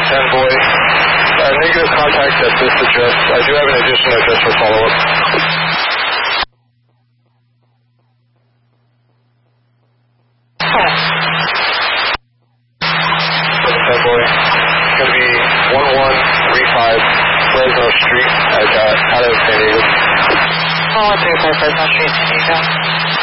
10 boy. Negative contact at this address. I do have an additional address for follow-up. 10 boy. It's going to be 1135 Fresno Street. I got out of San Diego. 1135 Fresno Street, San Diego.